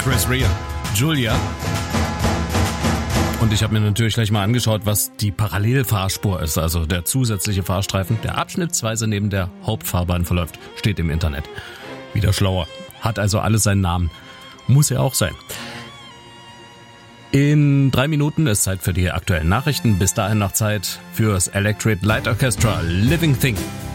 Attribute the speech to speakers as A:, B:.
A: Chris Rea, Julia. Und ich habe mir natürlich gleich mal angeschaut, was die Parallelfahrspur ist, also der zusätzliche Fahrstreifen, der abschnittsweise neben der Hauptfahrbahn verläuft, steht im Internet. Wieder schlauer. Hat also alles seinen Namen. Muss ja auch sein. In 3 Minuten ist Zeit für die aktuellen Nachrichten. Bis dahin noch Zeit fürs Electric Light Orchestra Living Thing.